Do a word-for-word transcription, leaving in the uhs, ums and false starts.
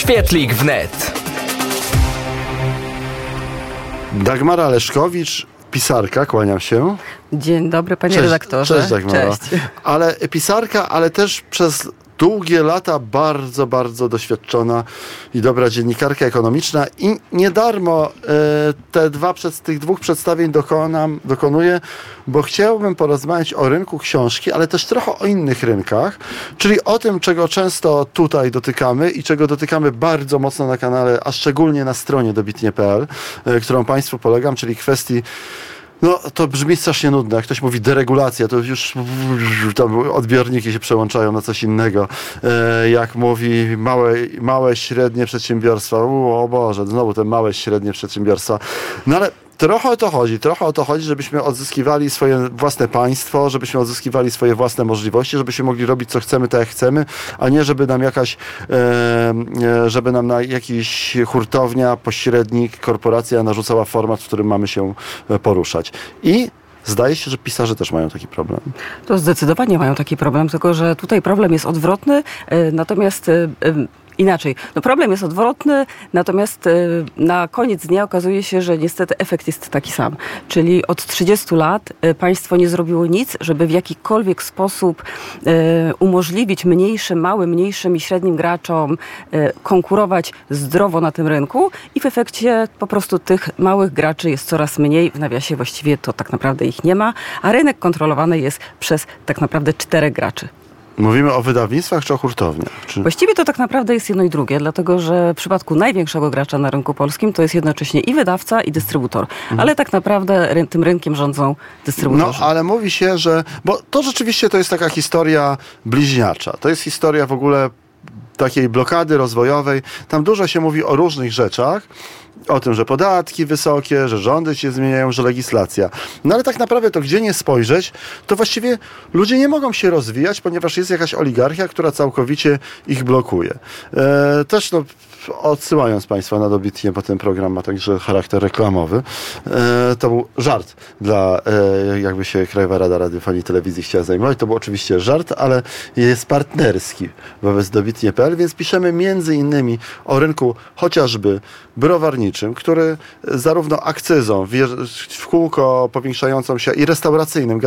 Świetlik wnet. Dagmara Leszkowicz, pisarka, kłaniam się. Dzień dobry, panie Cześć, redaktorze. Cześć Dagmara. Cześć. Ale pisarka, ale też przez długie lata bardzo, bardzo doświadczona i dobra dziennikarka ekonomiczna i nie darmo e, te dwa, z tych dwóch przedstawień dokonam, dokonuję, bo chciałbym porozmawiać o rynku książki, ale też trochę o innych rynkach, czyli o tym, czego często tutaj dotykamy i czego dotykamy bardzo mocno na kanale, a szczególnie na stronie dobitnie kropka p l, e, którą Państwu polegam, czyli kwestii. No, to brzmi strasznie nudne. Jak ktoś mówi deregulacja, to już tam odbiorniki się przełączają na coś innego. E, jak mówi małe, małe, średnie przedsiębiorstwa. U, o Boże, znowu te małe, średnie przedsiębiorstwa. No ale trochę o to chodzi. Trochę o to chodzi, żebyśmy odzyskiwali swoje własne państwo, żebyśmy odzyskiwali swoje własne możliwości, żebyśmy mogli robić co chcemy, tak jak chcemy, a nie żeby nam jakaś, e, żeby nam na jakiś hurtownia, pośrednik, korporacja narzucała format, w którym mamy się poruszać. I zdaje się, że pisarze też mają taki problem. To zdecydowanie mają taki problem, tylko że tutaj problem jest odwrotny, natomiast inaczej. No problem jest odwrotny, natomiast y, na koniec dnia okazuje się, że niestety efekt jest taki sam. Czyli od trzydziestu lat y, państwo nie zrobiło nic, żeby w jakikolwiek sposób y, umożliwić mniejszym, małym, mniejszym i średnim graczom y, konkurować zdrowo na tym rynku i w efekcie po prostu tych małych graczy jest coraz mniej. W nawiasie właściwie to tak naprawdę ich nie ma, a rynek kontrolowany jest przez tak naprawdę czterech graczy. Mówimy o wydawnictwach czy o hurtowniach? Czy... Właściwie to tak naprawdę jest jedno i drugie, dlatego że w przypadku największego gracza na rynku polskim to jest jednocześnie i wydawca, i dystrybutor. Mhm. Ale tak naprawdę ry- tym rynkiem rządzą dystrybutorzy. No, ale mówi się, że... Bo to rzeczywiście to jest taka historia bliźniacza. To jest historia w ogóle takiej blokady rozwojowej. Tam dużo się mówi o różnych rzeczach. O tym, że podatki wysokie, że rządy się zmieniają, że legislacja. No ale tak naprawdę to gdzie nie spojrzeć, to właściwie ludzie nie mogą się rozwijać, ponieważ jest jakaś oligarchia, która całkowicie ich blokuje. E, też no, odsyłając Państwa na dobitnie, bo ten program ma także charakter reklamowy. E, to był żart dla, e, jakby się Krajowa Rada Radiofonii i Telewizji chciała zajmować. To był oczywiście żart, ale jest partnerski wobec dobitnie kropka p l, więc piszemy między innymi o rynku chociażby browarniczym, który zarówno akcyzą w kółko powiększającą się i restauracyjnym,